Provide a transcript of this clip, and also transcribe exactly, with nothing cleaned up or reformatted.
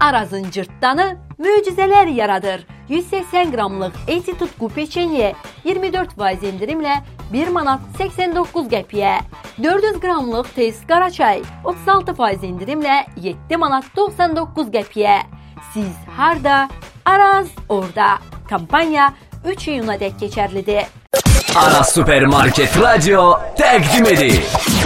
Arazın cırtdanı möcüzələr yaradır. yüz səksən qramlıq Eti Tutqu peçenye iyirmi dörd faiz endirimlə bir manat səksən doqquz qəpiyə. dörd yüz qramlıq Tez Qaraçay otuz altı faiz endirimlə yeddi manat doxsan doqquz qəpiyə. Siz harda? Araz orada. Kampanya üç iyuna dək keçərlidir. Aras Supermarket Radyo təqdim edir.